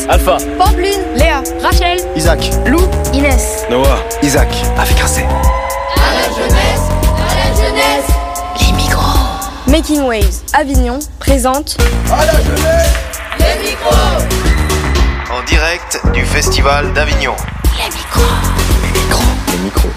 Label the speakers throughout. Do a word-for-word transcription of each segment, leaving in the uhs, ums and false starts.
Speaker 1: Alpha,
Speaker 2: Pampelune, Léa, Rachel,
Speaker 3: Isaac,
Speaker 2: Lou, Inès,
Speaker 1: Noah,
Speaker 3: Isaac, avec un C.
Speaker 4: À la jeunesse, à la jeunesse.
Speaker 2: les micros. Making Waves, Avignon, présente
Speaker 3: À la jeunesse,
Speaker 4: Les micros.
Speaker 5: En direct du Festival d'Avignon.
Speaker 2: les micros.
Speaker 3: les micros, les micros.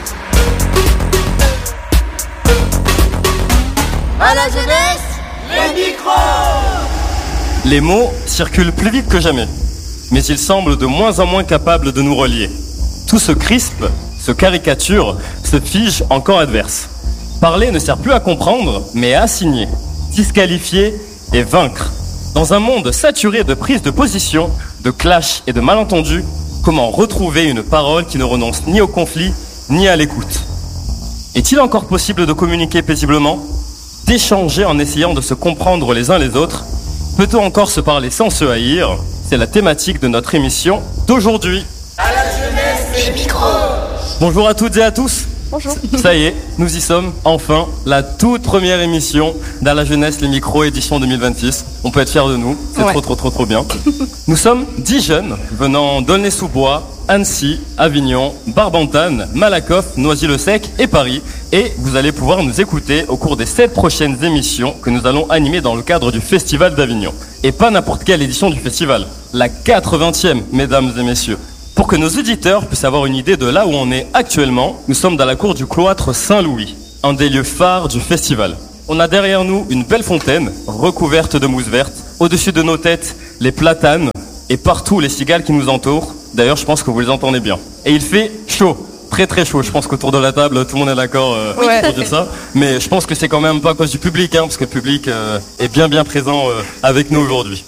Speaker 4: À la jeunesse, les micros.
Speaker 6: Les mots circulent plus vite que jamais, mais ils semblent de moins en moins capables de nous relier. Tout se crispe, se caricature, se fige en camp adverse. Parler ne sert plus à comprendre, mais à assigner, disqualifier et vaincre. Dans un monde saturé de prises de position, de clashs et de malentendus, comment retrouver une parole qui ne renonce ni au conflit, ni à l'écoute? Est-il encore possible de communiquer paisiblement, d'échanger en essayant de se comprendre les uns les autres? Peut-on encore se parler sans se haïr? C'est la thématique de notre émission d'aujourd'hui.
Speaker 4: À la jeunesse, les micros.
Speaker 6: Bonjour à toutes et à tous.
Speaker 2: Bonjour.
Speaker 6: Ça y est, nous y sommes, enfin, la toute première émission d'À la jeunesse, les micros, édition deux mille vingt-six. On peut être fiers de nous, c'est
Speaker 2: Ouais.
Speaker 6: trop trop trop trop bien. Nous sommes dix jeunes venant d'Aulnay-sous-Bois, Annecy, Avignon, Barbantane, Malakoff, Noisy-le-Sec et Paris. Et vous allez pouvoir nous écouter au cours des sept prochaines émissions que nous allons animer dans le cadre du Festival d'Avignon. Et pas n'importe quelle édition du festival, la quatre-vingtième, mesdames et messieurs. Pour que nos auditeurs puissent avoir une idée de là où on est actuellement, nous sommes dans la cour du cloître Saint-Louis, un des lieux phares du festival. On a derrière nous une belle fontaine recouverte de mousse verte. Au-dessus de nos têtes, les platanes et partout les cigales qui nous entourent. D'ailleurs, je pense que vous les entendez bien. Et il fait chaud, très très chaud. Je pense qu'autour de la table, tout le monde est d'accord euh,
Speaker 2: Ouais.
Speaker 6: pour dire ça. Mais je pense que c'est quand même pas à cause du public, hein, parce que le public euh, est bien bien présent euh, avec nous aujourd'hui.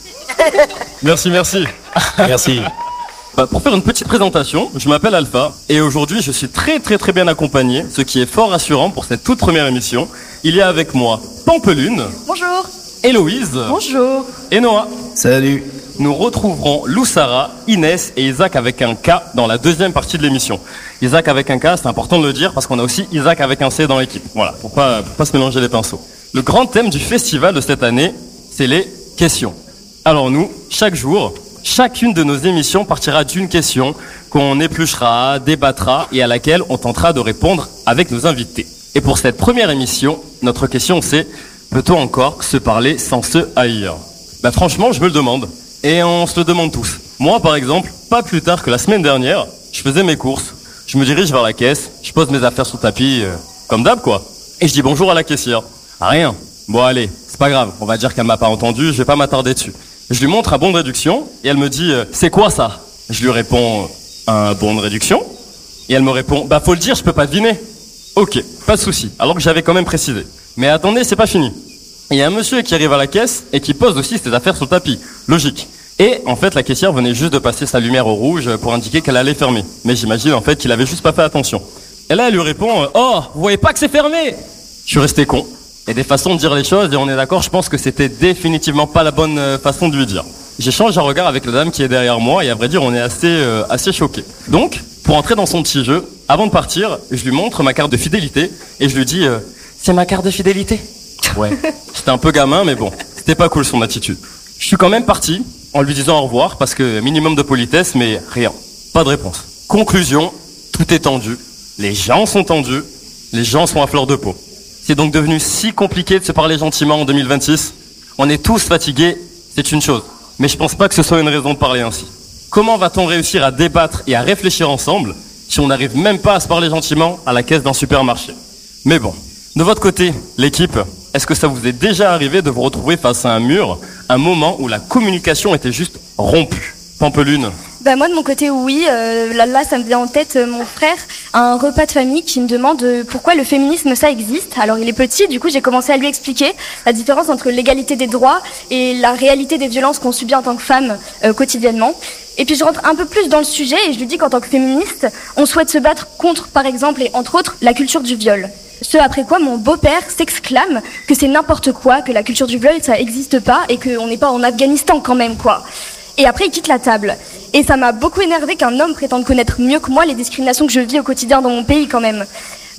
Speaker 6: Merci, merci.
Speaker 1: merci.
Speaker 6: Bah, pour faire une petite présentation, je m'appelle Alpha et aujourd'hui je suis très très très bien accompagné, ce qui est fort rassurant pour cette toute première émission. Il y a avec moi Pampelune,
Speaker 2: Bonjour.
Speaker 6: Héloïse
Speaker 2: Bonjour.
Speaker 6: et Noah.
Speaker 3: Salut.
Speaker 6: Nous retrouverons Lou Sarah, Inès et Isaac avec un K dans la deuxième partie de l'émission. Isaac avec un K, c'est important de le dire parce qu'on a aussi Isaac avec un C dans l'équipe. Voilà, pour pas, pour pas se mélanger les pinceaux. Le grand thème du festival de cette année, c'est les questions. Alors nous, chaque jour, chacune de nos émissions partira d'une question qu'on épluchera, débattra et à laquelle on tentera de répondre avec nos invités. Et pour cette première émission, notre question c'est: peut-on encore se parler sans se haïr? Bah franchement, je me le demande. Et on se le demande tous. Moi, par exemple, pas plus tard que la semaine dernière, je faisais mes courses, je me dirige vers la caisse, je pose mes affaires sur le tapis, euh, comme d'hab quoi. Et je dis bonjour à la caissière. Rien. Bon allez, c'est pas grave, on va dire qu'elle m'a pas entendu, je vais pas m'attarder dessus. Je lui montre un bon de réduction et elle me dit euh, c'est quoi ça? Je lui réponds un bon de réduction et elle me répond bah faut le dire, je peux pas deviner. Ok, pas de souci. Alors que j'avais quand même précisé. Mais attendez, c'est pas fini. Il y a un monsieur qui arrive à la caisse et qui pose aussi ses affaires sur le tapis. Logique. Et en fait, la caissière venait juste de passer sa lumière au rouge pour indiquer qu'elle allait fermer. Mais j'imagine en fait qu'il avait juste pas fait attention. Et là, elle lui répond oh, vous voyez pas que c'est fermé? Je suis resté con. Et des façons de dire les choses, et on est d'accord, je pense que c'était définitivement pas la bonne euh, façon de lui dire. J'échange un regard avec la dame qui est derrière moi, et à vrai dire, on est assez, euh, assez choqués. Donc, pour entrer dans son petit jeu, avant de partir, je lui montre ma carte de fidélité, et je lui dis euh, c'est ma carte de fidélité? Ouais. C'était un peu gamin, mais bon, c'était pas cool son attitude. Je suis quand même parti, en lui disant au revoir, parce que minimum de politesse, mais rien. Pas de réponse. Conclusion, tout est tendu. Les gens sont tendus, les gens sont à fleur de peau. C'est donc devenu si compliqué de se parler gentiment en deux mille vingt-six. On est tous fatigués, c'est une chose. Mais je pense pas que ce soit une raison de parler ainsi. Comment va-t-on réussir à débattre et à réfléchir ensemble si on n'arrive même pas à se parler gentiment à la caisse d'un supermarché? Mais bon, de votre côté, l'équipe, est-ce que ça vous est déjà arrivé de vous retrouver face à un mur, un moment où la communication était juste rompue? Pampelune.
Speaker 2: Bah moi de mon côté oui, euh, là, là ça me vient en tête euh, mon frère à un repas de famille qui me demande euh, pourquoi le féminisme ça existe. Alors il est petit, du coup j'ai commencé à lui expliquer la différence entre l'égalité des droits et la réalité des violences qu'on subit en tant que femme euh, quotidiennement. Et puis je rentre un peu plus dans le sujet et je lui dis qu'en tant que féministe, on souhaite se battre contre par exemple et entre autres la culture du viol. Ce après quoi mon beau-père s'exclame que c'est n'importe quoi, que la culture du viol ça existe pas et qu'on n'est pas en Afghanistan quand même quoi. Et après, il quitte la table. Et ça m'a beaucoup énervé qu'un homme prétende connaître mieux que moi les discriminations que je vis au quotidien dans mon pays quand même.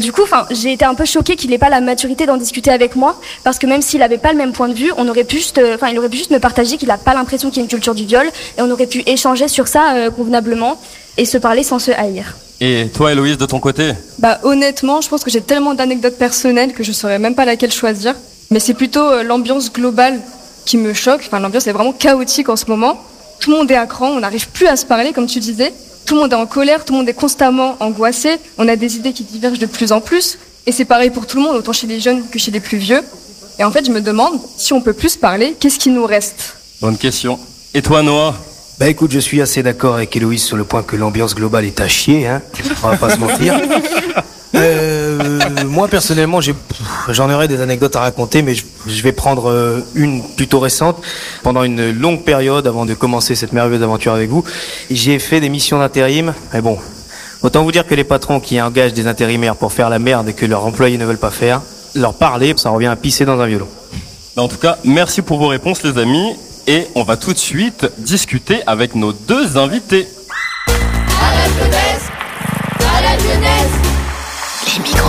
Speaker 2: Du coup, enfin, j'ai été un peu choquée qu'il n'ait pas la maturité d'en discuter avec moi, parce que même s'il n'avait pas le même point de vue, on aurait pu juste, enfin, il aurait pu juste me partager qu'il n'a pas l'impression qu'il y a une culture du viol, et on aurait pu échanger sur ça euh, convenablement et se parler sans se haïr.
Speaker 6: Et toi, Héloïse, de ton côté?
Speaker 1: Bah honnêtement, je pense que j'ai tellement d'anecdotes personnelles que je saurais même pas laquelle choisir. Mais c'est plutôt euh, l'ambiance globale qui me choque. Enfin, l'ambiance est vraiment chaotique en ce moment. Tout le monde est à cran, on n'arrive plus à se parler, comme tu disais. Tout le monde est en colère, tout le monde est constamment angoissé. On a des idées qui divergent de plus en plus. Et c'est pareil pour tout le monde, autant chez les jeunes que chez les plus vieux. Et en fait, je me demande, si on peut plus parler, qu'est-ce qui nous reste?
Speaker 6: Bonne question. Et toi, Noah?
Speaker 3: Bah écoute, je suis assez d'accord avec Héloïse sur le point que l'ambiance globale est à chier, hein. On va pas se mentir. Euh, moi personnellement, j'ai, j'en aurais des anecdotes à raconter, mais je, je vais prendre euh, une plutôt récente. Pendant une longue période, avant de commencer cette merveilleuse aventure avec vous, j'ai fait des missions d'intérim. Mais bon, autant vous dire que les patrons qui engagent des intérimaires pour faire la merde et que leurs employés ne veulent pas faire, leur parler, ça revient à pisser dans un violon.
Speaker 6: En tout cas, merci pour vos réponses, les amis. Et on va tout de suite discuter avec nos deux invités.
Speaker 4: À la jeunesse, à la jeunesse, les micros.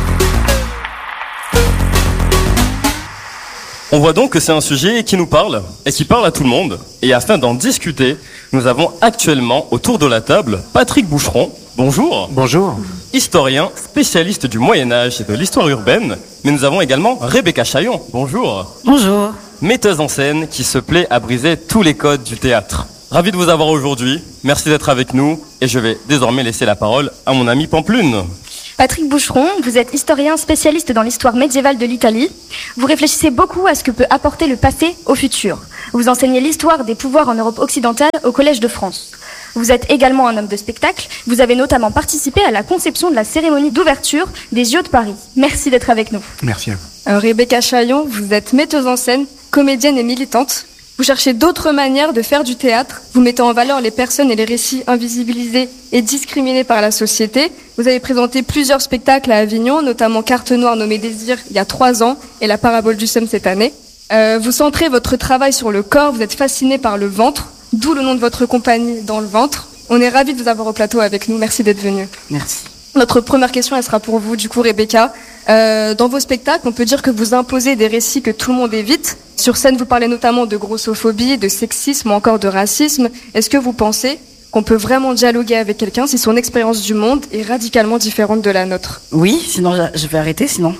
Speaker 6: On voit donc que c'est un sujet qui nous parle et qui parle à tout le monde. Et afin d'en discuter, nous avons actuellement autour de la table Patrick Boucheron. Bonjour.
Speaker 3: Bonjour.
Speaker 6: Historien, spécialiste du Moyen-Âge et de l'histoire urbaine. Mais nous avons également Rebecca Chaillon. Bonjour.
Speaker 7: Bonjour.
Speaker 6: Metteuse en scène qui se plaît à briser tous les codes du théâtre. Ravi de vous avoir aujourd'hui. Merci d'être avec nous. Et je vais désormais laisser la parole à mon ami Pamplune.
Speaker 2: Patrick Boucheron, vous êtes historien spécialiste dans l'histoire médiévale de l'Italie. Vous réfléchissez beaucoup à ce que peut apporter le passé au futur. Vous enseignez l'histoire des pouvoirs en Europe occidentale au Collège de France. Vous êtes également un homme de spectacle. Vous avez notamment participé à la conception de la cérémonie d'ouverture des J O de Paris. Merci d'être avec nous.
Speaker 3: Merci à vous.
Speaker 1: Alors, Rebecca Chaillon, vous êtes metteuse en scène, comédienne et militante. Vous cherchez d'autres manières de faire du théâtre. Vous mettez en valeur les personnes et les récits invisibilisés et discriminés par la société. Vous avez présenté plusieurs spectacles à Avignon, notamment Carte Noire nommée Désir il y a trois ans et La Parabole du Somme cette année. Euh, vous centrez votre travail sur le corps, vous êtes fasciné par le ventre, d'où le nom de votre compagnie, Dans le ventre. On est ravis de vous avoir au plateau avec nous. Merci d'être venu.
Speaker 7: Merci.
Speaker 1: Notre première question, elle sera pour vous, du coup, Rebecca. Euh, dans vos spectacles, on peut dire que vous imposez des récits que tout le monde évite. Sur scène, vous parlez notamment de grossophobie, de sexisme ou encore de racisme. Est-ce que vous pensez qu'on peut vraiment dialoguer avec quelqu'un si son expérience du monde est radicalement différente de la nôtre?
Speaker 7: Oui, sinon je vais arrêter, sinon.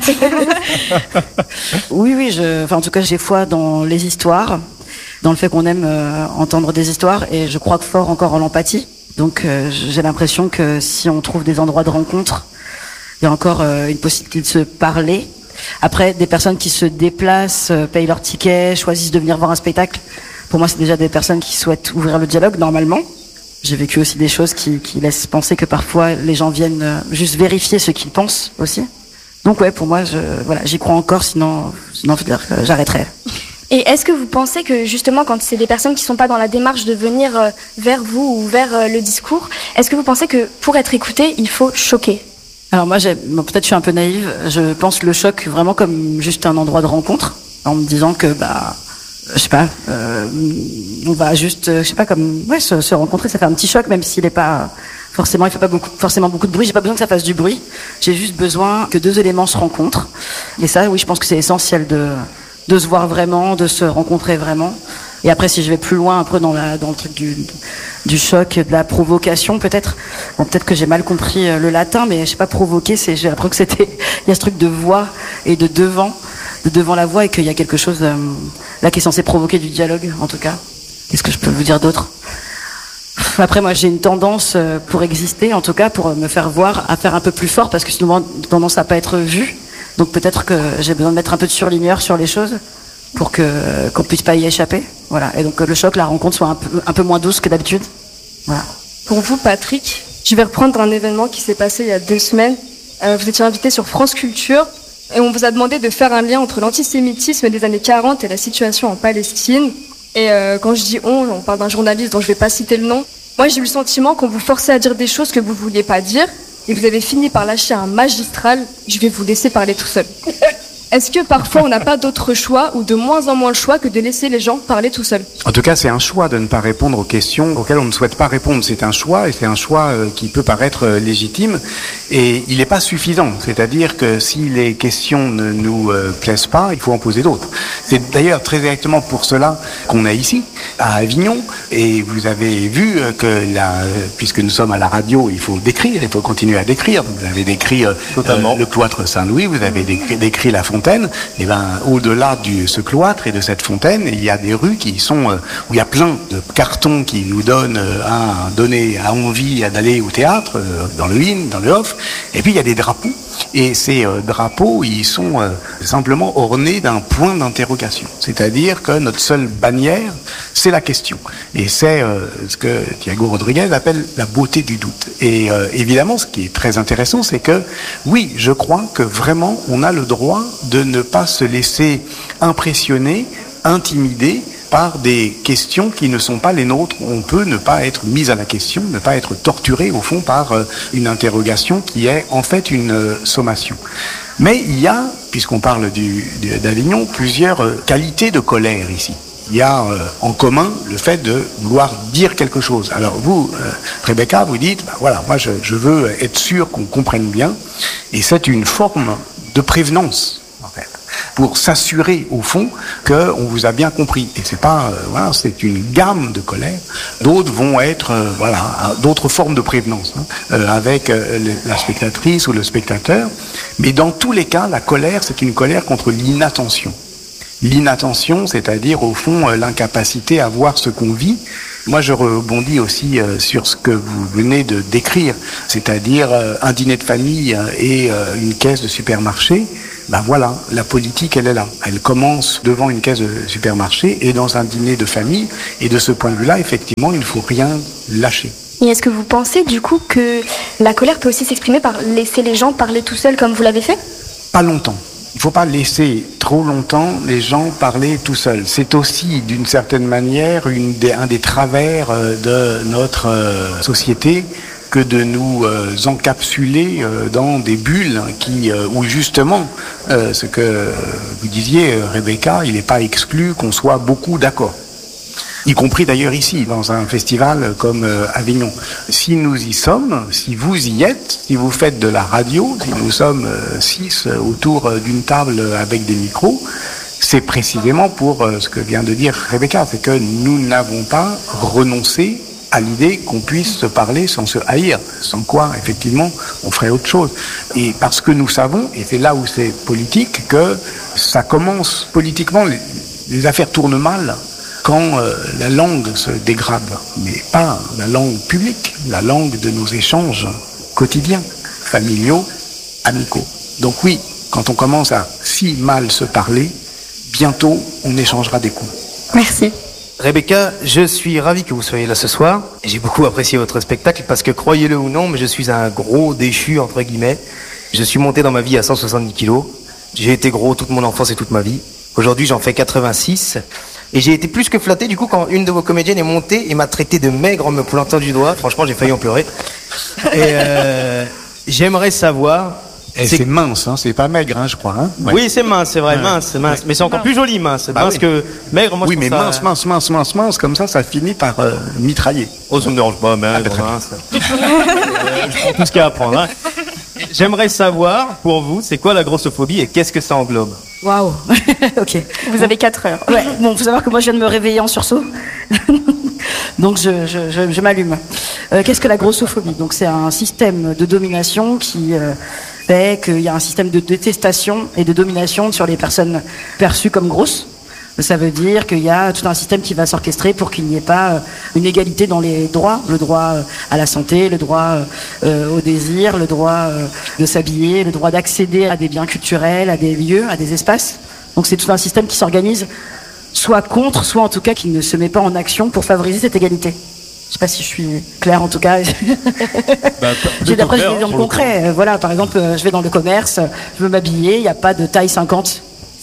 Speaker 7: oui, oui, je, enfin, en tout cas, j'ai foi dans les histoires, dans le fait qu'on aime euh, entendre des histoires, et je crois fort encore en l'empathie. Donc euh, j'ai l'impression que si on trouve des endroits de rencontre, il y a encore euh, une possibilité de se parler. Après, des personnes qui se déplacent, euh, payent leur ticket, choisissent de venir voir un spectacle, pour moi c'est déjà des personnes qui souhaitent ouvrir le dialogue normalement. J'ai vécu aussi des choses qui, qui laissent penser que parfois les gens viennent euh, juste vérifier ce qu'ils pensent aussi. Donc ouais, pour moi, je, voilà, j'y crois encore, sinon, sinon euh, j'arrêterai.
Speaker 2: Et est-ce que vous pensez que justement quand c'est des personnes qui sont pas dans la démarche de venir euh, vers vous ou vers euh, le discours, est-ce que vous pensez que pour être écouté, il faut choquer?
Speaker 7: Alors moi, j'ai, bon, peut-être je suis un peu naïve, je pense le choc vraiment comme juste un endroit de rencontre, en me disant que bah, je sais pas, euh, on va juste, je sais pas, comme ouais, se, se rencontrer, ça fait un petit choc, même s'il est pas forcément, il fait pas beaucoup, forcément beaucoup de bruit. J'ai pas besoin que ça fasse du bruit. J'ai juste besoin que deux éléments se rencontrent. Et ça, oui, je pense que c'est essentiel de de se voir vraiment, de se rencontrer vraiment. Et après, si je vais plus loin, un peu dans la dans le truc du du choc, de la provocation, peut-être. Bon, peut-être que j'ai mal compris le latin, mais je sais pas, provoquer, c'est, j'ai l'impression que c'était, il y a ce truc de voix et de devant, de devant la voix, et qu'il y a quelque chose euh, là qui est censé provoquer du dialogue, en tout cas. Qu'est-ce que je peux vous dire d'autre? Après, moi, j'ai une tendance, pour exister, en tout cas, pour me faire voir, à faire un peu plus fort, parce que sinon, tendance à pas être vue. Donc peut-être que j'ai besoin de mettre un peu de surligneur sur les choses pour que qu'on puisse pas y échapper. Voilà. Et donc que le choc, la rencontre soit un peu un peu moins douce que d'habitude. Voilà.
Speaker 1: Pour vous, Patrick, je vais reprendre un événement qui s'est passé il y a deux semaines. Euh, vous étiez invité sur France Culture et on vous a demandé de faire un lien entre l'antisémitisme des années quarante et la situation en Palestine. Et euh, quand je dis on, on parle d'un journaliste dont je vais pas citer le nom. Moi, j'ai eu le sentiment qu'on vous forçait à dire des choses que vous vouliez pas dire. Et vous avez fini par lâcher un magistral. Je vais vous laisser parler tout seul. Est-ce que parfois on n'a pas d'autre choix ou de moins en moins le choix que de laisser les gens parler tout seuls?
Speaker 8: En tout cas, c'est un choix de ne pas répondre aux questions auxquelles on ne souhaite pas répondre. C'est un choix et c'est un choix euh, qui peut paraître euh, légitime et il n'est pas suffisant. C'est-à-dire que si les questions ne nous euh, plaisent pas, il faut en poser d'autres. C'est d'ailleurs très exactement pour cela qu'on est ici, à Avignon. Et vous avez vu euh, que la, puisque nous sommes à la radio, il faut décrire, il faut continuer à décrire. Vous avez décrit euh, euh, le cloître Saint-Louis, vous avez décrit, décrit la fontaine. Et ben, au-delà de ce cloître et de cette fontaine, il y a des rues qui sont euh, où il y a plein de cartons qui nous donnent euh, à donner à envie d'aller au théâtre, euh, dans le in, dans le off. Et puis il y a des drapeaux. Et ces euh, drapeaux, ils sont euh, simplement ornés d'un point d'interrogation. C'est-à-dire que notre seule bannière, c'est la question. Et c'est euh, ce que Thiago Rodriguez appelle la beauté du doute. Et euh, évidemment, ce qui est très intéressant, c'est que, oui, je crois que vraiment, on a le droit de ne pas se laisser impressionner, intimider par des questions qui ne sont pas les nôtres. On peut ne pas être mis à la question, ne pas être torturé au fond par euh, une interrogation qui est en fait une euh, sommation. Mais il y a, puisqu'on parle du, du, d'Avignon, plusieurs euh, qualités de colère ici. Il y a euh, en commun le fait de vouloir dire quelque chose. Alors vous, euh, Rebecca, vous dites, bah, voilà, moi je, je veux être sûr qu'on comprenne bien, et c'est une forme de prévenance, en fait, pour s'assurer au fond qu'on vous a bien compris. Et c'est pas, euh, voilà, c'est une gamme de colère. D'autres vont être, euh, voilà, d'autres formes de prévenance, hein, euh, avec euh, la spectatrice ou le spectateur. Mais dans tous les cas, la colère, c'est une colère contre l'inattention. L'inattention, c'est-à-dire au fond euh, l'incapacité à voir ce qu'on vit. Moi, je rebondis aussi euh, sur ce que vous venez de décrire, c'est-à-dire euh, un dîner de famille et euh, une caisse de supermarché. Ben voilà, la politique, elle est là. Elle commence devant une caisse de supermarché et dans un dîner de famille. Et de ce point de vue-là, effectivement, il ne faut rien lâcher.
Speaker 2: Et est-ce que vous pensez du coup que la colère peut aussi s'exprimer par laisser les gens parler tout seuls comme vous l'avez fait?
Speaker 8: Pas longtemps. Il ne faut pas laisser trop longtemps les gens parler tout seuls. C'est aussi, d'une certaine manière, une des, un des travers de notre euh, société que de nous euh, encapsuler euh, dans des bulles qui, euh, où justement, euh, ce que vous disiez, Rebecca, il n'est pas exclu qu'on soit beaucoup d'accord. Y compris d'ailleurs ici, dans un festival comme euh, Avignon. Si nous y sommes, si vous y êtes, si vous faites de la radio, si nous sommes euh, six euh, autour euh, d'une table avec des micros, c'est précisément pour euh, ce que vient de dire Rebecca, c'est que nous n'avons pas renoncé à l'idée qu'on puisse se parler sans se haïr, sans quoi, effectivement, on ferait autre chose. Et parce que nous savons, et c'est là où c'est politique, que ça commence politiquement, les, les affaires tournent mal quand euh, la langue se dégrade, mais pas la langue publique, la langue de nos échanges quotidiens, familiaux, amicaux. Donc oui, quand on commence à si mal se parler, bientôt on échangera des coups.
Speaker 2: Merci.
Speaker 3: Rebecca, je suis ravi que vous soyez là ce soir. J'ai beaucoup apprécié votre spectacle parce que, croyez-le ou non, mais je suis un gros déchu, entre guillemets. Je suis monté dans ma vie à cent soixante-dix kilos. J'ai été gros toute mon enfance et toute ma vie. Aujourd'hui, j'en fais quatre-vingt-six. Et j'ai été plus que flatté, du coup, quand une de vos comédiennes est montée et m'a traité de maigre en me plantant du doigt. Franchement, j'ai failli en pleurer. Et euh, j'aimerais savoir...
Speaker 8: Et c'est, c'est mince, hein, c'est pas maigre, hein, je crois. Hein
Speaker 3: ouais. Oui, c'est mince, c'est vrai, ouais. mince, c'est mince. Ouais. Mais c'est encore plus joli, mince. Bah mince oui. que maigre, moi
Speaker 8: oui,
Speaker 3: je
Speaker 8: mais
Speaker 3: trouve
Speaker 8: mince,
Speaker 3: ça...
Speaker 8: mince, mince, mince, mince, comme ça, ça finit par euh, mitrailler.
Speaker 3: Oh, ça me dérange pas, mais ah, mince. Je prends tout ce qu'il y a à apprendre. Hein. J'aimerais savoir, pour vous, c'est quoi la grossophobie et qu'est-ce que ça englobe?
Speaker 7: Waouh. Ok.
Speaker 2: Vous avez quatre heures.
Speaker 7: Ouais. Bon, faut savoir que moi, je viens de me réveiller en sursaut. Donc, je, je, je, je m'allume. Euh, qu'est-ce que la grossophobie? Donc, c'est un système de domination qui euh, fait qu'il y a un système de détestation et de domination sur les personnes perçues comme grosses. Ça veut dire qu'il y a tout un système qui va s'orchestrer pour qu'il n'y ait pas une égalité dans les droits, le droit à la santé, le droit euh, au désir, le droit euh, de s'habiller, le droit d'accéder à des biens culturels, à des lieux, à des espaces. Donc c'est tout un système qui s'organise soit contre, soit en tout cas qui ne se met pas en action pour favoriser cette égalité. Je sais pas si je suis claire en tout cas. Bah, j'ai d'après des exemples concrets. Voilà, par exemple, je vais dans le commerce, je veux m'habiller, il n'y a pas de taille cinquante.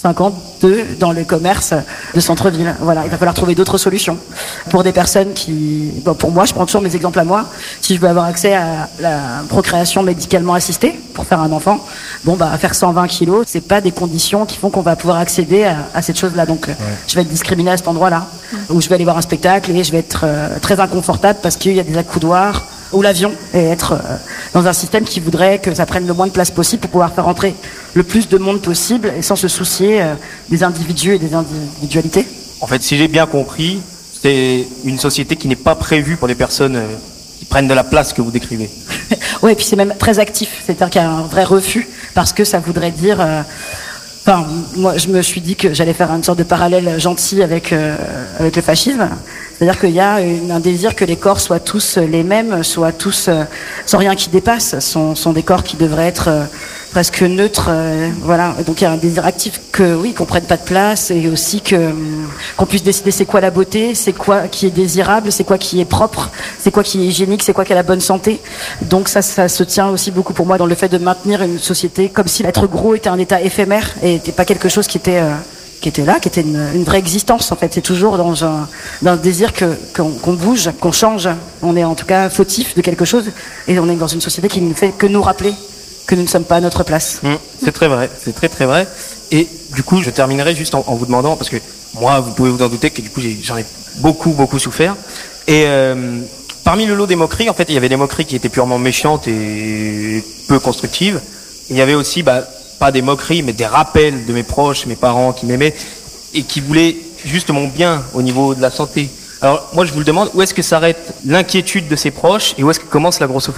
Speaker 7: cinquante-deux dans le commerce de centre-ville. Voilà, il va falloir trouver d'autres solutions pour des personnes qui, bon, pour moi, je prends toujours mes exemples à moi. Si je veux avoir accès à la procréation médicalement assistée pour faire un enfant, bon bah faire cent vingt kilos, c'est pas des conditions qui font qu'on va pouvoir accéder à, à cette chose-là. Donc, ouais. je vais être discriminée à cet endroit-là, où je vais aller voir un spectacle et je vais être euh, très inconfortable parce qu'il y a des accoudoirs ou l'avion, et être euh, dans un système qui voudrait que ça prenne le moins de place possible pour pouvoir faire entrer le plus de monde possible et sans se soucier euh, des individus et des individualités.
Speaker 3: En fait, si j'ai bien compris, c'est une société qui n'est pas prévue pour les personnes euh, qui prennent de la place que vous décrivez.
Speaker 7: Ouais, et puis c'est même très actif, c'est-à-dire qu'il y a un vrai refus, parce que ça voudrait dire... Euh, Enfin, moi, je me suis dit que j'allais faire une sorte de parallèle gentil avec euh, avec le fascisme. C'est-à-dire qu'il y a une, un désir que les corps soient tous les mêmes, soient tous euh, sans rien qui dépasse. Sont, sont des corps qui devraient être euh, presque neutres. Euh, voilà. Et donc il y a un désir actif que oui, qu'on prenne pas de place et aussi que qu'on puisse décider c'est quoi la beauté, c'est quoi qui est désirable, c'est quoi qui est propre, c'est quoi qui est hygiénique, c'est quoi qui a la bonne santé. Donc ça, ça se tient aussi beaucoup pour moi dans le fait de maintenir une société comme si l'être gros était un état éphémère et n'était pas quelque chose qui était euh, qui était là, qui était une, une vraie existence en fait. C'est toujours dans un, dans un désir que qu'on, qu'on bouge, qu'on change. On est en tout cas fautif de quelque chose et on est dans une société qui ne fait que nous rappeler que nous ne sommes pas à notre place.
Speaker 3: Mmh, c'est très vrai, c'est très très vrai. Et du coup, je terminerai juste en, en vous demandant, parce que moi, vous pouvez vous en douter que du coup, j'ai, j'en ai beaucoup beaucoup souffert. Et euh, parmi le lot des moqueries, en fait, il y avait des moqueries qui étaient purement méchantes et peu constructives. Il y avait aussi, bah, pas des moqueries, mais des rappels de mes proches, mes parents qui m'aimaient et qui voulaient juste mon bien au niveau de la santé. Alors, moi, je vous le demande, où est-ce que s'arrête l'inquiétude de ses proches et où est-ce que commence la grossophobie ?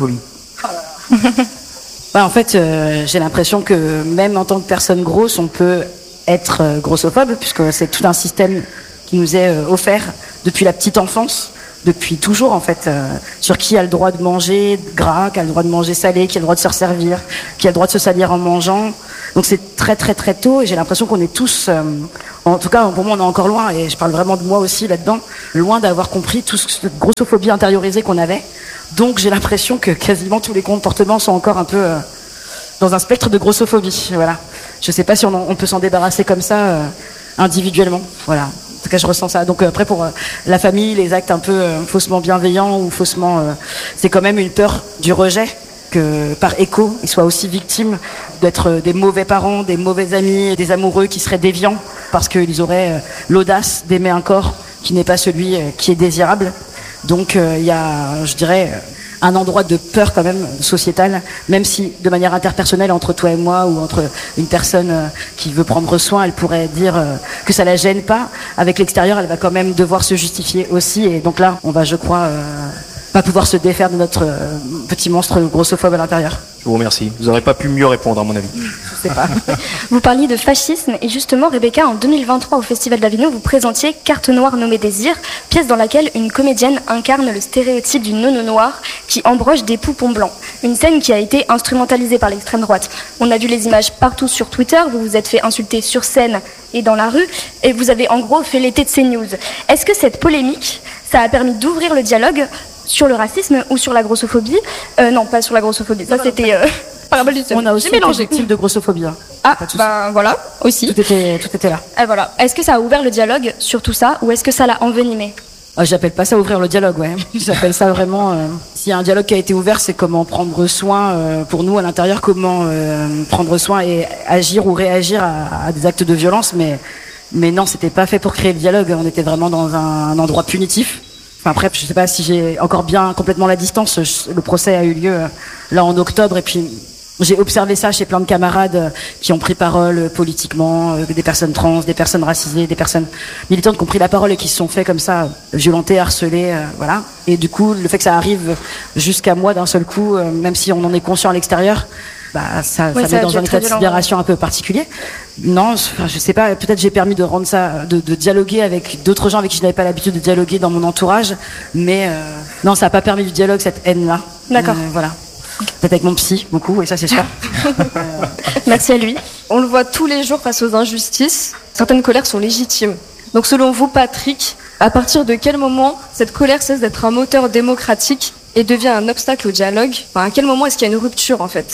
Speaker 7: Bah, en fait, euh, j'ai l'impression que même en tant que personne grosse, on peut être euh, grossophobe, puisque c'est tout un système qui nous est euh, offert depuis la petite enfance, depuis toujours en fait, euh, sur qui a le droit de manger gras, qui a le droit de manger salé, qui a le droit de se resservir, qui a le droit de se salir en mangeant. Donc c'est très très très tôt et j'ai l'impression qu'on est tous, euh, en tout cas pour moi on est encore loin, et je parle vraiment de moi aussi là-dedans, loin d'avoir compris toute cette grossophobie intériorisée qu'on avait. Donc j'ai l'impression que quasiment tous les comportements sont encore un peu euh, dans un spectre de grossophobie. Voilà. Je sais pas si on, en, on peut s'en débarrasser comme ça euh, individuellement. Voilà. En tout cas, je ressens ça. Donc euh, après, pour euh, la famille, les actes un peu euh, faussement bienveillants ou faussement, euh, c'est quand même une peur du rejet, que par écho, ils soient aussi victimes d'être euh, des mauvais parents, des mauvais amis, des amoureux qui seraient déviants parce qu'ils auraient euh, l'audace d'aimer un corps qui n'est pas celui euh, qui est désirable. Donc il euh, y a, je dirais, un endroit de peur quand même sociétale, même si de manière interpersonnelle entre toi et moi ou entre une personne euh, qui veut prendre soin, elle pourrait dire euh, que ça la gêne pas. Avec l'extérieur, elle va quand même devoir se justifier aussi. Et donc là, on va, je crois, euh, pas pouvoir se défaire de notre euh, petit monstre grossophobe à l'intérieur.
Speaker 3: Je vous remercie. Vous n'aurez pas pu mieux répondre, à mon avis.
Speaker 7: Je sais pas.
Speaker 2: Vous parliez de fascisme et justement, Rebecca, en deux mille vingt-trois au Festival d'Avignon, vous présentiez Carte noire nommée Désir, pièce dans laquelle une comédienne incarne le stéréotype du nono noir qui embroche des poupons blancs. Une scène qui a été instrumentalisée par l'extrême droite. On a vu les images partout sur Twitter, vous vous êtes fait insulter sur scène et dans la rue, et vous avez en gros fait l'été de CNews. Est-ce que cette polémique, ça a permis d'ouvrir le dialogue sur le racisme ou sur la grossophobie? euh, Non, pas sur la grossophobie, ça c'était... Euh... Parabole du seul.
Speaker 7: On a aussi
Speaker 2: J'ai mélangé.
Speaker 7: des types de grossophobie. Hein.
Speaker 2: Ah, ben voilà, aussi.
Speaker 7: Tout était, tout était là.
Speaker 2: Et voilà. Est-ce que ça a ouvert le dialogue sur tout ça ou est-ce que ça l'a envenimé?
Speaker 7: Ah, j'appelle pas ça ouvrir le dialogue, ouais. J'appelle ça vraiment... Euh, s'il y a un dialogue qui a été ouvert, c'est comment prendre soin, euh, pour nous à l'intérieur, comment euh, prendre soin et agir ou réagir à, à des actes de violence. Mais, mais non, c'était pas fait pour créer le dialogue. On était vraiment dans un, un endroit punitif. Enfin, après, je sais pas si j'ai encore bien complètement la distance. Je, le procès a eu lieu euh, là en octobre et puis... J'ai observé ça chez plein de camarades qui ont pris parole politiquement, des personnes trans, des personnes racisées, des personnes militantes qui ont pris la parole et qui se sont fait comme ça violenter, harceler, euh, voilà. Et du coup, le fait que ça arrive jusqu'à moi d'un seul coup, euh, même si on en est conscient à l'extérieur, bah ça,
Speaker 2: ouais,
Speaker 7: ça,
Speaker 2: ça
Speaker 7: met dans un état de sidération un peu particulier. Non, enfin, je sais pas. Peut-être j'ai permis de rendre ça, de, de dialoguer avec d'autres gens avec qui je n'avais pas l'habitude de dialoguer dans mon entourage, mais euh, non, ça n'a pas permis du dialogue cette haine-là.
Speaker 2: D'accord.
Speaker 7: Euh, voilà. Peut-être avec mon psy, beaucoup, et ça c'est sûr.
Speaker 2: euh... Merci à lui.
Speaker 1: On le voit tous les jours face aux injustices. Certaines colères sont légitimes. Donc selon vous, Patrick, à partir de quel moment cette colère cesse d'être un moteur démocratique et devient un obstacle au dialogue? Enfin, à quel moment est-ce qu'il y a une rupture en fait?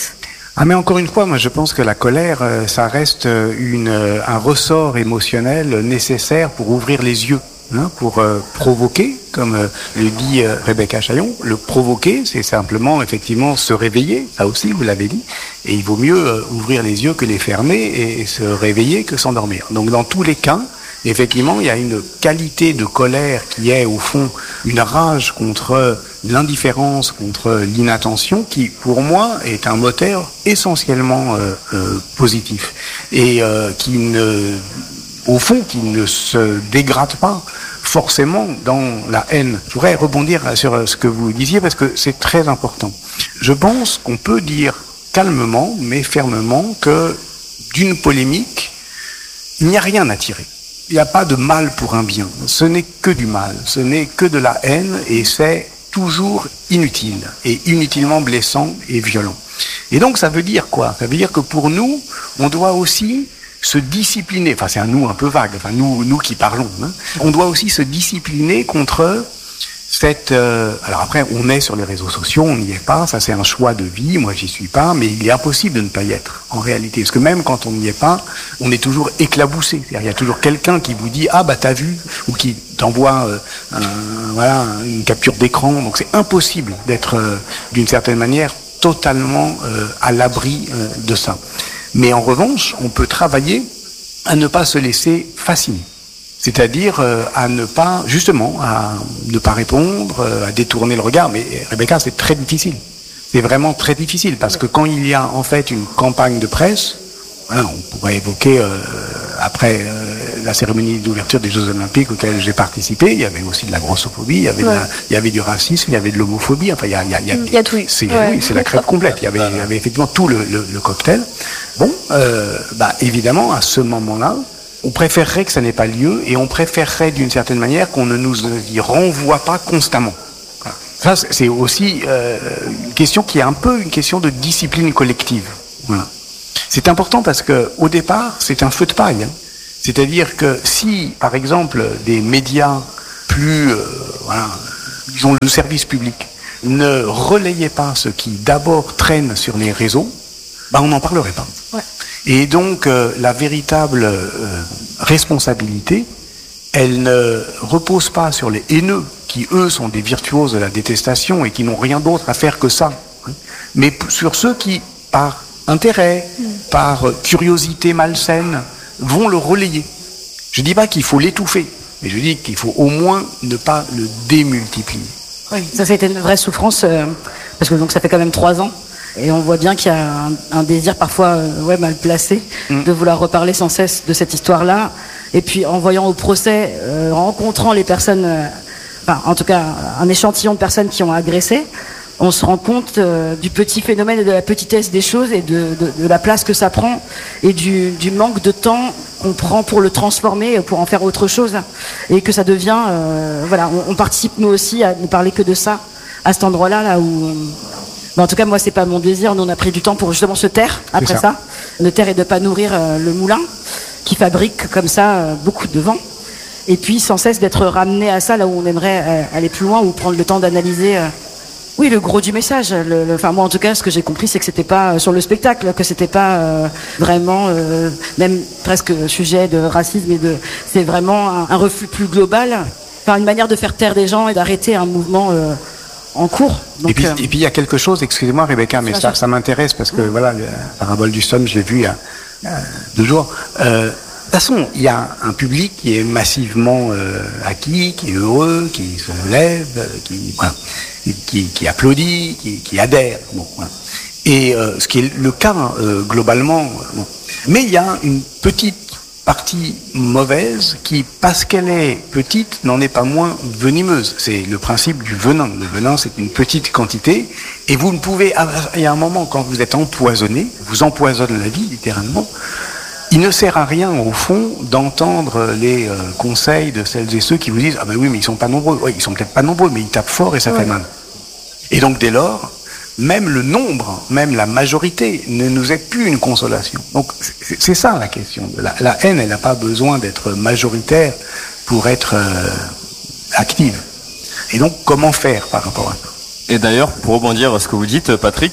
Speaker 8: Ah mais encore une fois, moi je pense que la colère, euh, ça reste une, euh, un ressort émotionnel nécessaire pour ouvrir les yeux, hein, pour euh, provoquer, comme euh, le dit euh, Rebecca Chaillon. Le provoquer, c'est simplement effectivement se réveiller, ça aussi vous l'avez dit, et il vaut mieux euh, ouvrir les yeux que les fermer et, et se réveiller que s'endormir. Donc dans tous les cas, effectivement, il y a une qualité de colère qui est, au fond, une rage contre l'indifférence, contre l'inattention, qui, pour moi, est un moteur essentiellement euh, euh, positif. Et euh, qui ne, au fond, qui ne se dégrade pas forcément dans la haine. Je voudrais rebondir sur ce que vous disiez, parce que c'est très important. Je pense qu'on peut dire calmement, mais fermement, que d'une polémique, il n'y a rien à tirer. Il n'y a pas de mal pour un bien. Ce n'est que du mal. Ce n'est que de la haine et c'est toujours inutile et inutilement blessant et violent. Et donc ça veut dire quoi? Ça veut dire que pour nous, on doit aussi se discipliner. Enfin, c'est un nous un peu vague. Enfin, nous, nous qui parlons. Hein. On doit aussi se discipliner contre cette. Euh, alors après, on est sur les réseaux sociaux, on n'y est pas. Ça, c'est un choix de vie. Moi, j'y suis pas, mais il est impossible de ne pas y être en réalité, parce que même quand on n'y est pas, on est toujours éclaboussé. C'est-à-dire, il y a toujours quelqu'un qui vous dit ah bah t'as vu, ou qui t'envoie euh, un, voilà une capture d'écran. Donc c'est impossible d'être euh, d'une certaine manière totalement euh, à l'abri euh, de ça. Mais en revanche, on peut travailler à ne pas se laisser fasciner. C'est-à-dire euh, à ne pas, justement, à ne pas répondre, euh, à détourner le regard. Mais Rebecca, c'est très difficile. C'est vraiment très difficile, parce que quand il y a en fait une campagne de presse, voilà, on pourrait évoquer, euh, après euh, la cérémonie d'ouverture des Jeux Olympiques auxquels j'ai participé, il y avait aussi de la grossophobie, il y avait, ouais. de la, il y avait du racisme, il y avait de l'homophobie, enfin il y a, il y a, il y a,
Speaker 2: il y a tout.
Speaker 8: C'est, ouais. Oui, c'est la crêpe complète. Il y avait, il y avait effectivement tout le, le, le cocktail. Bon, euh, bah évidemment, à ce moment-là, on préférerait que ça n'ait pas lieu, et on préférerait d'une certaine manière qu'on ne nous y renvoie pas constamment. Ça, c'est aussi euh, une question qui est un peu une question de discipline collective. Voilà. C'est important parce que au départ, c'est un feu de paille. Hein. C'est-à-dire que si, par exemple, des médias plus, euh, voilà, disons le service public, ne relayaient pas ce qui d'abord traîne sur les réseaux, bah on n'en parlerait pas. Ouais. Et donc, euh, la véritable euh, responsabilité, elle ne repose pas sur les haineux, qui eux sont des virtuoses de la détestation et qui n'ont rien d'autre à faire que ça, hein, mais sur ceux qui, par intérêt, mmh. par curiosité malsaine, vont le relayer. Je dis pas qu'il faut l'étouffer, mais je dis qu'il faut au moins ne pas le démultiplier.
Speaker 7: Oui, ça, ça a été une vraie souffrance, euh, parce que donc ça fait quand même trois ans. Et on voit bien qu'il y a un, un désir parfois euh, ouais, mal placé mmh. de vouloir reparler sans cesse de cette histoire-là. Et puis en voyant au procès, euh, rencontrant les personnes, euh, enfin en tout cas un échantillon de personnes qui ont agressé, on se rend compte euh, du petit phénomène et de la petitesse des choses et de, de, de la place que ça prend et du, du manque de temps qu'on prend pour le transformer, pour en faire autre chose. Et que ça devient, euh, voilà, on, on participe nous aussi à ne parler que de ça, à cet endroit-là, là où... Euh, Mais en tout cas, moi, c'est pas mon désir. Nous, on a pris du temps pour justement se taire après ça. ça. De taire et de pas nourrir euh, le moulin qui fabrique comme ça euh, beaucoup de vent. Et puis, sans cesse d'être ramené à ça, là où on aimerait euh, aller plus loin ou prendre le temps d'analyser. Euh, oui, le gros du message. Le, le, enfin, moi, en tout cas, ce que j'ai compris, c'est que c'était pas euh, sur le spectacle, que c'était pas euh, vraiment, euh, même presque sujet de racisme et de. C'est vraiment un, un refus plus global. Enfin, une manière de faire taire des gens et d'arrêter un mouvement. Euh, en cours. Donc,
Speaker 8: et puis
Speaker 7: euh...
Speaker 8: et puis il y a quelque chose, excusez-moi Rebecca, mais ça, ça m'intéresse parce que voilà, la parabole du somme, je l'ai vu il y a euh, deux jours. Euh, de toute façon, il y a un public qui est massivement euh, acquis, qui est heureux, qui se lève, qui, voilà, qui, qui applaudit, qui, qui adhère. Bon, voilà. Et euh, ce qui est le cas euh, globalement. Bon. Mais il y a une petite partie mauvaise qui, parce qu'elle est petite, n'en est pas moins venimeuse. C'est le principe du venin. Le venin, c'est une petite quantité et vous ne pouvez... Il y a un moment, quand vous êtes empoisonné, vous empoisonne la vie, littéralement, il ne sert à rien, au fond, d'entendre les euh, conseils de celles et ceux qui vous disent « Ah ben oui, mais ils sont pas nombreux. » Oui, ils sont peut-être pas nombreux, mais ils tapent fort et ça ouais. fait mal. Et donc, dès lors, même le nombre, même la majorité ne nous est plus une consolation. Donc c'est, c'est ça la question. La, la haine, elle n'a pas besoin d'être majoritaire pour être euh, active. Et donc comment faire par rapport à ça ?
Speaker 6: Et d'ailleurs, pour rebondir à ce que vous dites, Patrick,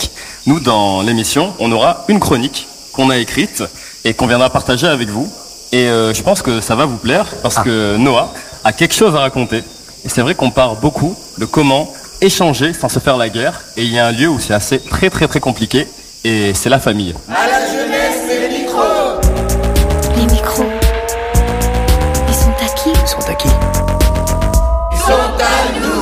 Speaker 6: Nous, dans l'émission, on aura une chronique qu'on a écrite et qu'on viendra partager avec vous. Et euh, je pense que ça va vous plaire parce ah. que Noah a quelque chose à raconter. Et c'est vrai qu'on parle beaucoup de comment échanger sans se faire la guerre. Et il y a un lieu où c'est assez très très très compliqué et c'est la famille.
Speaker 4: À la jeunesse, c'est les micros.
Speaker 9: Les micros. Ils sont à qui ?
Speaker 3: Ils sont à qui ?
Speaker 4: Ils sont à nous.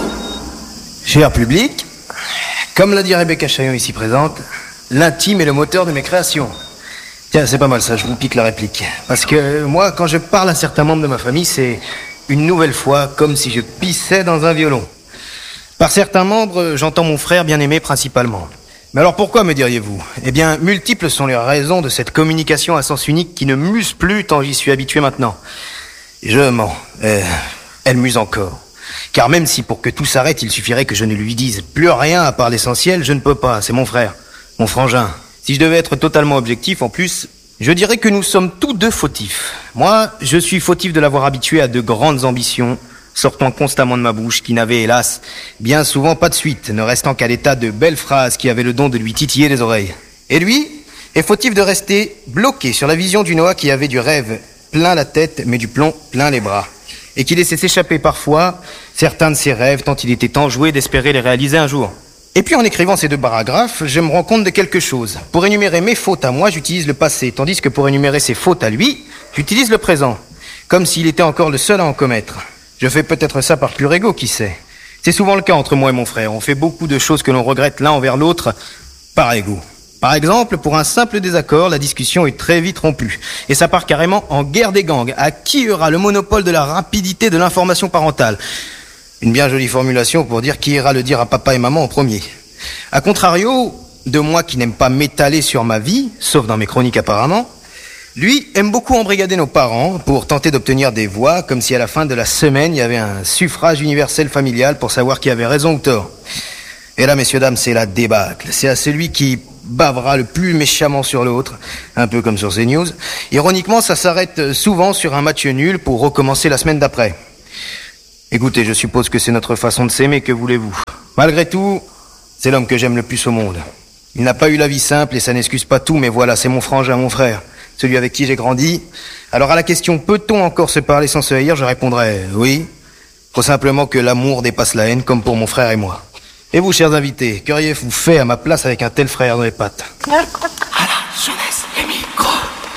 Speaker 3: Cher public, comme l'a dit Rebecca Chaillon ici présente, l'intime est le moteur de mes créations. Tiens, c'est pas mal ça, je vous pique la réplique. Parce que moi, quand je parle à certains membres de ma famille, c'est une nouvelle fois comme si je pissais dans un violon. Par certains membres, j'entends mon frère bien-aimé principalement. Mais alors pourquoi, me diriez-vous ? Eh bien, multiples sont les raisons de cette communication à sens unique qui ne muse plus tant j'y suis habitué maintenant. Je mens. Euh, elle muse encore. Car même si pour que tout s'arrête, il suffirait que je ne lui dise plus rien à part l'essentiel, je ne peux pas, c'est mon frère, mon frangin. Si je devais être totalement objectif, en plus, je dirais que nous sommes tous deux fautifs. Moi, je suis fautif de l'avoir habitué à de grandes ambitions, sortant constamment de ma bouche, qui n'avaient, hélas, bien souvent pas de suite, ne restant qu'à l'état de belles phrases qui avaient le don de lui titiller les oreilles. Et lui est fautif de rester bloqué sur la vision du Noah qui avait du rêve plein la tête, mais du plomb plein les bras. Et qui laissait s'échapper parfois certains de ses rêves, tant il était enjoué d'espérer les réaliser un jour. Et puis en écrivant ces deux paragraphes, je me rends compte de quelque chose. Pour énumérer mes fautes à moi, j'utilise le passé, tandis que pour énumérer ses fautes à lui, j'utilise le présent, comme s'il était encore le seul à en commettre. Je fais peut-être ça par pur égo, qui sait. C'est souvent le cas entre moi et mon frère. On fait beaucoup de choses que l'on regrette l'un envers l'autre par égo. Par exemple, pour un simple désaccord, la discussion est très vite rompue. Et ça part carrément en guerre des gangs. À qui aura le monopole de la rapidité de l'information parentale ? Une bien jolie formulation pour dire qui ira le dire à papa et maman en premier. A contrario, de moi qui n'aime pas m'étaler sur ma vie, sauf dans mes chroniques apparemment, lui aime beaucoup embrigader nos parents pour tenter d'obtenir des voix, comme si à la fin de la semaine, il y avait un suffrage universel familial pour savoir qui avait raison ou tort. Et là, messieurs, dames, c'est la débâcle. C'est à celui qui bavera le plus méchamment sur l'autre, un peu comme sur CNews. Ironiquement, ça s'arrête souvent sur un match nul pour recommencer la semaine d'après. Écoutez, je suppose que c'est notre façon de s'aimer, que voulez-vous ? Malgré tout, c'est l'homme que j'aime le plus au monde. Il n'a pas eu la vie simple et ça n'excuse pas tout, mais voilà, c'est mon frangin, mon frère, celui avec qui j'ai grandi. Alors à la question « Peut-on encore se parler sans se haïr ?», je répondrai « Oui ». Faut simplement que l'amour dépasse la haine, comme pour mon frère et moi. Et vous, chers invités, qu'auriez-vous fait à ma place avec un tel frère dans les pattes ?
Speaker 4: À la jeunesse, les micros.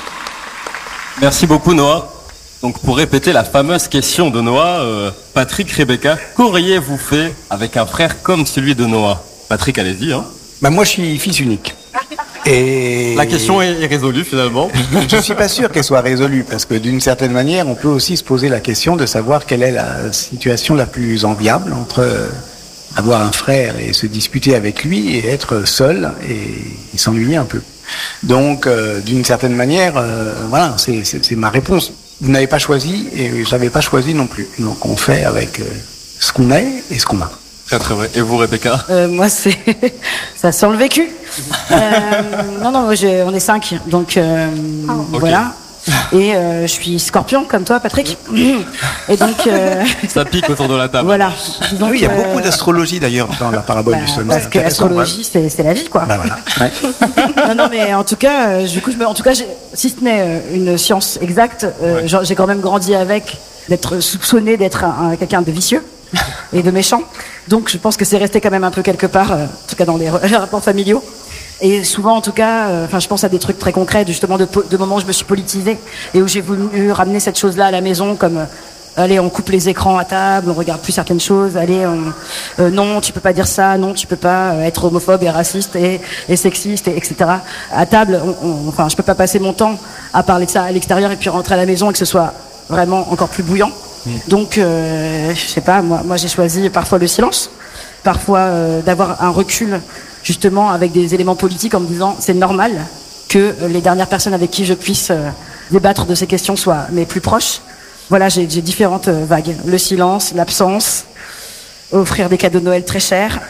Speaker 6: Merci beaucoup, Noah. Donc pour répéter la fameuse question de Noah, euh, Patrick, Rebecca, qu'auriez-vous fait avec un frère comme celui de Noah ? Patrick, allez-y. Hein.
Speaker 8: Bah moi, je suis fils unique. Et
Speaker 6: la question est résolue finalement.
Speaker 8: Je ne suis pas sûr qu'elle soit résolue, parce que d'une certaine manière, on peut aussi se poser la question de savoir quelle est la situation la plus enviable entre avoir un frère et se disputer avec lui et être seul et, et s'ennuyer un peu. Donc, euh, d'une certaine manière, euh, voilà, c'est, c'est, c'est ma réponse. Vous n'avez pas choisi et je n'avais pas choisi non plus. Donc on fait avec euh, ce qu'on est et ce qu'on a.
Speaker 6: Très très vrai. Et vous, Rebecca ?
Speaker 7: euh, Moi, c'est ça sent le vécu. euh, non, non, moi, j'ai... on est cinq, donc euh, oh. voilà. Okay. Et euh, je suis Scorpion comme toi, Patrick. Et donc euh...
Speaker 6: ça pique autour de la table.
Speaker 7: Voilà.
Speaker 8: Donc, oui, il y a euh... beaucoup d'astrologie d'ailleurs dans la parabole
Speaker 7: bah,
Speaker 8: du sommet.
Speaker 7: Parce que l'astrologie, c'est, c'est la vie, quoi.
Speaker 8: Bah, voilà. Ouais.
Speaker 7: non, non, mais en tout cas, euh, du coup, je me... en tout cas, j'ai... si ce n'est euh, une science exacte, euh, ouais. j'ai quand même grandi avec d'être soupçonné d'être un, un, quelqu'un de vicieux et de méchant. Donc, je pense que c'est resté quand même un peu quelque part, euh, en tout cas dans les, les rapports familiaux. Et souvent, en tout cas, enfin, euh, je pense à des trucs très concrets, justement, de, de moments où je me suis politisée et où j'ai voulu ramener cette chose-là à la maison, comme euh, allez, on coupe les écrans à table, on regarde plus certaines choses. Allez, on, euh, non, tu peux pas dire ça, non, tu peux pas euh, être homophobe et raciste et, et sexiste, et, etc. À table, on, on, enfin, je peux pas passer mon temps à parler de ça à l'extérieur et puis rentrer à la maison et que ce soit vraiment encore plus bouillant. Mmh. Donc, euh, je sais pas, moi, moi, j'ai choisi parfois le silence, parfois euh, d'avoir un recul. Justement avec des éléments politiques en me disant c'est normal que les dernières personnes avec qui je puisse euh, débattre de ces questions soient mes plus proches. Voilà, j'ai, j'ai différentes euh, vagues. Le silence, l'absence, offrir des cadeaux de Noël très chers.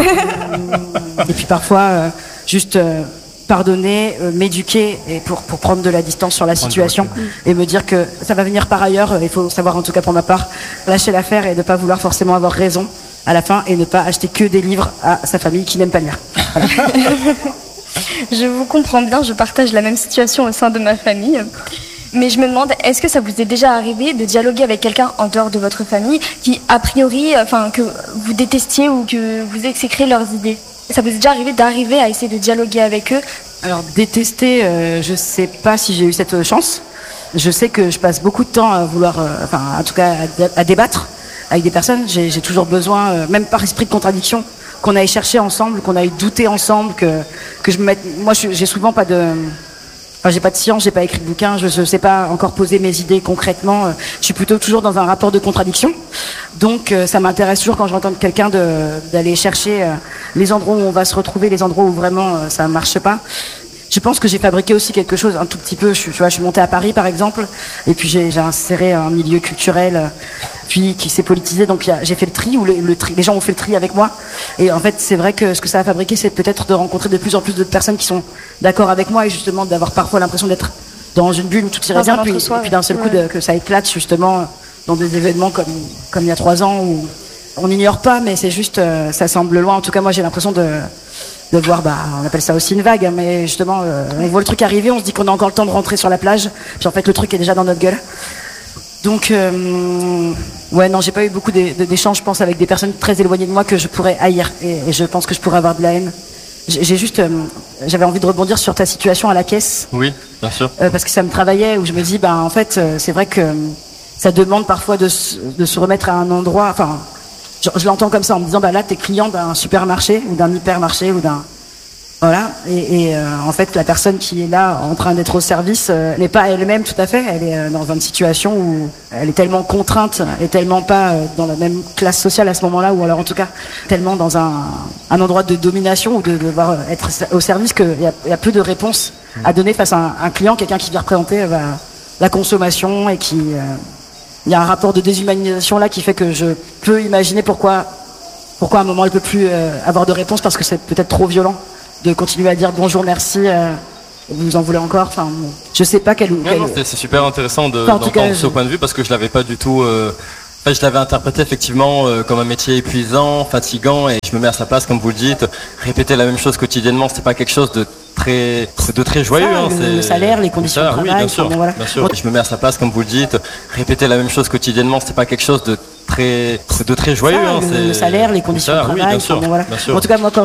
Speaker 7: Et puis parfois, euh, juste euh, pardonner, euh, m'éduquer et pour, pour prendre de la distance sur la situation et me dire que ça va venir par ailleurs. Il faut savoir, en tout cas pour ma part, lâcher l'affaire et ne pas vouloir forcément avoir raison à la fin et ne pas acheter que des livres à sa famille qui n'aime pas lire. Voilà.
Speaker 2: Je vous comprends bien, je partage la même situation au sein de ma famille. Mais je me demande, est-ce que ça vous est déjà arrivé de dialoguer avec quelqu'un en dehors de votre famille qui, a priori, enfin, que vous détestiez ou que vous exécrez leurs idées? Ça vous est déjà arrivé d'arriver à essayer de dialoguer avec eux?
Speaker 7: Alors, détester, euh, je sais pas si j'ai eu cette chance. Je sais que je passe beaucoup de temps à vouloir, euh, enfin, en tout cas, à, dé- à débattre avec des personnes. J'ai, j'ai toujours besoin, euh, même par esprit de contradiction, qu'on aille chercher ensemble, qu'on aille douter ensemble, que, que je me mette. Moi, je- j'ai souvent pas de. Enfin, j'ai pas de science, j'ai pas écrit de bouquin, je, je sais pas encore poser mes idées concrètement. euh, Je suis plutôt toujours dans un rapport de contradiction. Donc, euh, ça m'intéresse toujours quand j'entends quelqu'un de, d'aller chercher euh, les endroits où on va se retrouver, les endroits où vraiment euh, ça marche pas. Je pense que j'ai fabriqué aussi quelque chose un tout petit peu. Je, suis- tu vois, je suis montée à Paris, par exemple, et puis j'ai, j'ai inséré un milieu culturel, euh, puis qui s'est politisé. Donc, il y a- j'ai fait le tri, ou le, le tri, les gens ont fait le tri avec moi. Et en fait, c'est vrai que ce que ça a fabriqué, c'est peut-être de rencontrer de plus en plus de personnes qui sont d'accord avec moi, et justement d'avoir parfois l'impression d'être dans une bulle où tout irait
Speaker 2: Dans
Speaker 7: bien,
Speaker 2: un
Speaker 7: puis,
Speaker 2: entre-soi,
Speaker 7: et puis d'un seul coup
Speaker 2: ouais.
Speaker 7: de- que ça éclate justement dans des événements comme comme il y a trois ans où on n'ignore pas, mais c'est juste, euh, ça semble loin. En tout cas, moi, j'ai l'impression de de voir, bah, on appelle ça aussi une vague, hein, mais justement, euh, on voit le truc arriver, on se dit qu'on a encore le temps de rentrer sur la plage, puis en fait, le truc est déjà dans notre gueule. Donc, euh, ouais, non, j'ai pas eu beaucoup d'é- de- d'échanges, je pense, avec des personnes très éloignées de moi que je pourrais haïr, et, et je pense que je pourrais avoir de la haine. J'ai j'ai juste, euh, j'avais envie de rebondir sur ta situation à la caisse,
Speaker 6: Oui, bien sûr.
Speaker 7: euh, parce que ça me travaillait, où je me dis, bah, en fait, euh, c'est vrai que euh, ça demande parfois de, se- de se remettre à un endroit, enfin, je, je l'entends comme ça en me disant, bah là, t'es client d'un supermarché, ou d'un hypermarché, ou d'un, voilà, et, et, euh, en fait, la personne qui est là en train d'être au service euh, n'est pas elle-même tout à fait. Elle est euh, dans une situation où elle est tellement contrainte et tellement pas euh, dans la même classe sociale à ce moment-là, ou alors en tout cas tellement dans un, un endroit de domination ou de devoir euh, être au service qu'il y a, il y a peu de réponses à donner face à un, un client, quelqu'un qui vient représenter euh, bah, la consommation, et qui euh, il y a un rapport de déshumanisation là qui fait que je peux imaginer pourquoi pourquoi à un moment elle peut plus euh, avoir de réponse, parce que c'est peut-être trop violent de continuer à dire bonjour, merci, euh, vous en voulez encore. Enfin, je sais pas quel.
Speaker 6: Non,
Speaker 7: quel...
Speaker 6: non, c'est, c'est super intéressant de,
Speaker 7: Enfin, en tout
Speaker 6: d'entendre
Speaker 7: cas,
Speaker 6: ce
Speaker 7: je-
Speaker 6: point de vue, parce que je l'avais pas du tout. Euh, enfin, je l'avais interprété effectivement euh, comme un métier épuisant, fatigant, et je me mets à sa place, comme vous le dites. Répéter la même chose quotidiennement, c'est pas quelque chose de très, de très joyeux.
Speaker 7: Ça,
Speaker 6: hein,
Speaker 7: le-
Speaker 6: c'est
Speaker 7: le salaire, les conditions
Speaker 6: ça,
Speaker 7: de
Speaker 6: oui,
Speaker 7: travail,
Speaker 6: bien sûr,
Speaker 7: enfin, bon, voilà.
Speaker 6: bien sûr. Je me mets à sa place, comme vous le dites. Répéter la même chose quotidiennement, c'est pas quelque chose de très, de très joyeux.
Speaker 7: Ça,
Speaker 6: hein,
Speaker 7: le,
Speaker 6: c'est
Speaker 7: le salaire, les conditions
Speaker 6: ça,
Speaker 7: de
Speaker 6: oui,
Speaker 7: travail,
Speaker 6: bien sûr,
Speaker 7: enfin, bon, voilà.
Speaker 6: bien sûr.
Speaker 7: En tout cas, moi, quand